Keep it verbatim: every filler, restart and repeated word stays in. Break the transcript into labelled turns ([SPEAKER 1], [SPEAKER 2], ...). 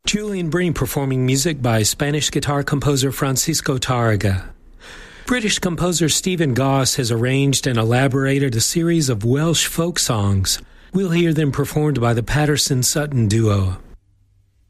[SPEAKER 1] Julian Breen performing music by Spanish guitar composer Francisco Tárrega. British composer Stephen Goss has arranged and elaborated a series of Welsh folk songs. We'll hear them performed by the Patterson-Sutton duo.